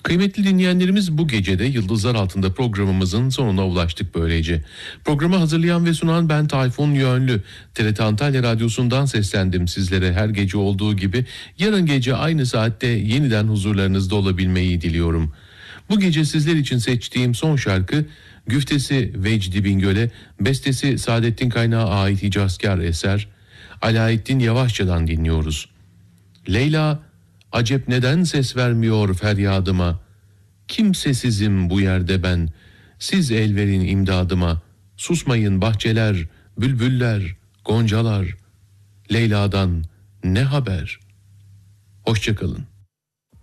Kıymetli dinleyenlerimiz, bu gece de Yıldızlar Altında programımızın sonuna ulaştık böylece. Programı hazırlayan ve sunan ben Tayfun Yönlü. TRT Antalya Radyosu'ndan seslendim sizlere, her gece olduğu gibi. Yarın gece aynı saatte yeniden huzurlarınızda olabilmeyi diliyorum. Bu gece sizler için seçtiğim son şarkı, güftesi Vecdi Bingöl'e, bestesi Saadettin Kaynağı ait hicazkar eser Alaeddin Yavaşça'dan dinliyoruz. Leyla, acep neden ses vermiyor feryadıma? Kimsesizim bu yerde ben, siz el verin imdadıma. Susmayın bahçeler, bülbüller, goncalar. Leyla'dan ne haber? Hoşça kalın.